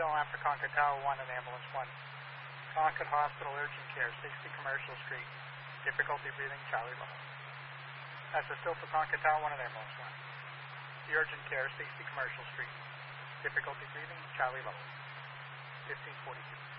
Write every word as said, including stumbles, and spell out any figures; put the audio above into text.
still after Concord Tower one and Ambulance one. Concord Hospital Urgent Care, sixty Commercial Street. Difficulty breathing, Charlie level. That's a still for Concord Tower one and Ambulance one. The Urgent Care, sixty Commercial Street. Difficulty breathing, Charlie level. fifteen forty-two.